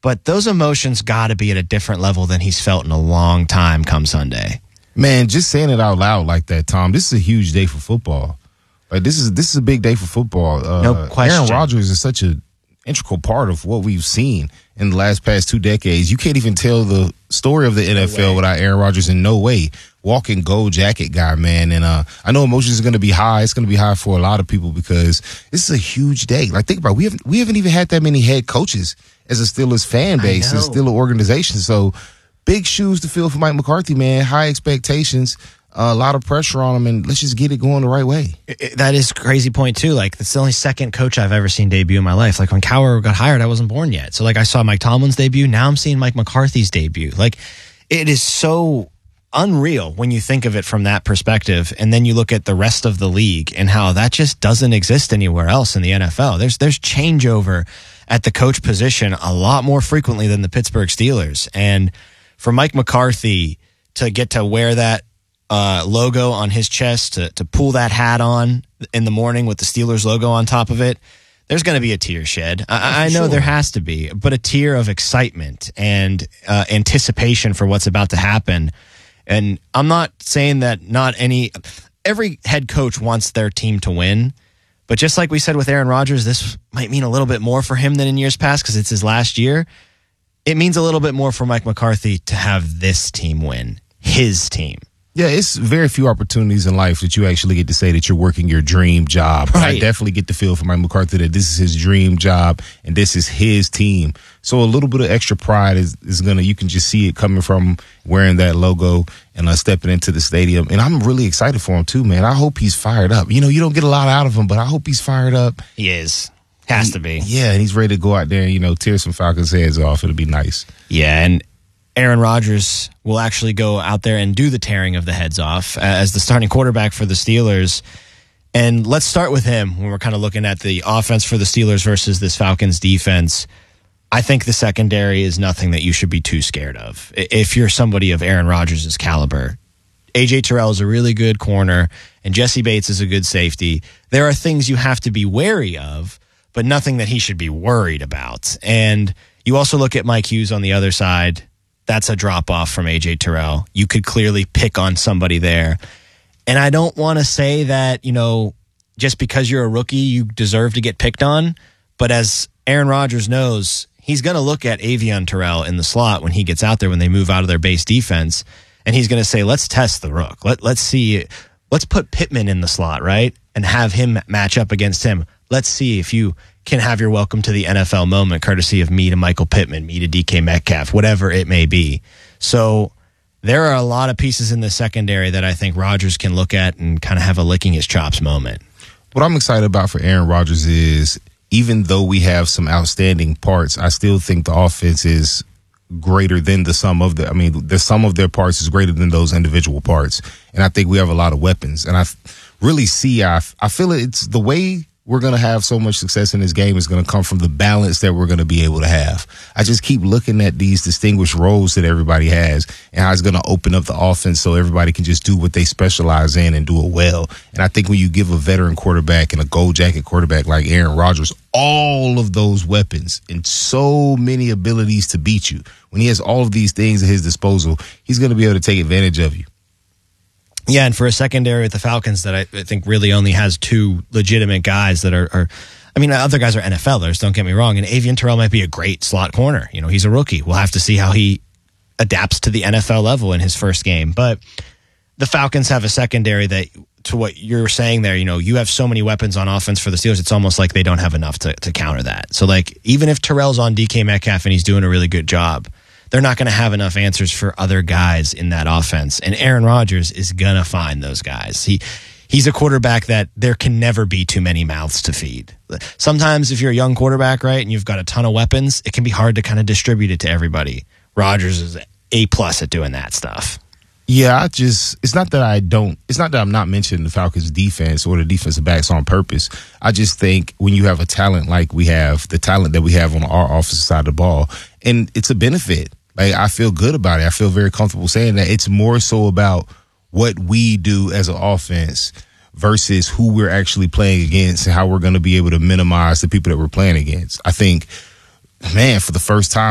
but those emotions got to be at a different level than he's felt in a long time come Sunday. Man, just saying it out loud like that, Tom, this is a huge day for football. Like this is a big day for football. No question. Aaron Rodgers is such an integral part of what we've seen in the past 2 decades. You can't even tell the story of the NFL without Aaron Rodgers in no way. Walking gold jacket guy, man. And I know emotions are going to be high. It's going to be high for a lot of people because this is a huge day. Like, think about it. We haven't even had that many head coaches as a Steelers fan base, as a Steelers organization. So big shoes to fill for Mike McCarthy, man. High expectations. A lot of pressure on him, and let's just get it going the right way. That is a crazy point, too. Like, that's the only second coach I've ever seen debut in my life. Like, when Cowher got hired, I wasn't born yet. So, like, I saw Mike Tomlin's debut. Now I'm seeing Mike McCarthy's debut. Like, it is so unreal when you think of it from that perspective. And then you look at the rest of the league and how that just doesn't exist anywhere else in the NFL. There's changeover at the coach position a lot more frequently than the Pittsburgh Steelers. And for Mike McCarthy to get to wear that logo on his chest, to pull that hat on in the morning with the Steelers logo on top of it, there's going to be a tear shed. I know there has to be, but a tear of excitement and anticipation for what's about to happen. And I'm not saying that every head coach wants their team to win, but just like we said with Aaron Rodgers, this might mean a little bit more for him than in years past because it's his last year. It means a little bit more for Mike McCarthy to have this team win, his team. Yeah, it's very few opportunities in life that you actually get to say that you're working your dream job. Right. I definitely get the feel from Mike McCarthy that this is his dream job and this is his team. So a little bit of extra pride is you can just see it coming from wearing that logo and stepping into the stadium. And I'm really excited for him too, man. I hope he's fired up. You know, you don't get a lot out of him, but I hope he's fired up. He is. Has to be. Yeah, and he's ready to go out there and, tear some Falcons' heads off. It'll be nice. Yeah, and Aaron Rodgers will actually go out there and do the tearing of the heads off as the starting quarterback for the Steelers. And let's start with him when we're kind of looking at the offense for the Steelers versus this Falcons defense. I think the secondary is nothing that you should be too scared of. If you're somebody of Aaron Rodgers' caliber, A.J. Terrell is a really good corner, and Jesse Bates is a good safety. There are things you have to be wary of, but nothing that he should be worried about. And you also look at Mike Hughes on the other side. That's a drop-off from A.J. Terrell. You could clearly pick on somebody there. And I don't want to say that, just because you're a rookie, you deserve to get picked on. But as Aaron Rodgers knows, he's going to look at Avion Terrell in the slot when he gets out there, when they move out of their base defense. And he's going to say, let's test the rook. Let's see. Let's put Pittman in the slot, right? And have him match up against him. Let's see if you can have your welcome to the NFL moment, courtesy of me to Michael Pittman, me to DK Metcalf, whatever it may be. So there are a lot of pieces in the secondary that I think Rodgers can look at and kind of have a licking his chops moment. What I'm excited about for Aaron Rodgers is, even though we have some outstanding parts, I still think the offense is greater than the sum of the sum of their parts is greater than those individual parts. And I think we have a lot of weapons. And I really I feel it's the way we're going to have so much success in this game is going to come from the balance that we're going to be able to have. I just keep looking at these distinguished roles that everybody has and how it's going to open up the offense so everybody can just do what they specialize in and do it well. And I think when you give a veteran quarterback and a gold jacket quarterback like Aaron Rodgers all of those weapons and so many abilities to beat you, when he has all of these things at his disposal, he's going to be able to take advantage of you. Yeah, and for a secondary with the Falcons that I think really only has two legitimate guys that are other guys are NFLers, don't get me wrong, and Avion Terrell might be a great slot corner. He's a rookie. We'll have to see how he adapts to the NFL level in his first game. But the Falcons have a secondary that, to what you're saying there, you have so many weapons on offense for the Steelers, it's almost like they don't have enough to counter that. So, even if Terrell's on DK Metcalf and he's doing a really good job, they're not going to have enough answers for other guys in that offense. And Aaron Rodgers is going to find those guys. He's a quarterback that there can never be too many mouths to feed. Sometimes if you're a young quarterback, right, and you've got a ton of weapons, it can be hard to kind of distribute it to everybody. Rodgers is A+ at doing that stuff. Yeah, it's not that I'm not mentioning the Falcons defense or the defensive backs on purpose. I just think when you have a talent like we have, the talent that we have on our offensive side of the ball, and it's a benefit. I feel good about it. I feel very comfortable saying that. It's more so about what we do as an offense versus who we're actually playing against and how we're going to be able to minimize the people that we're playing against. I think, man, for the first time,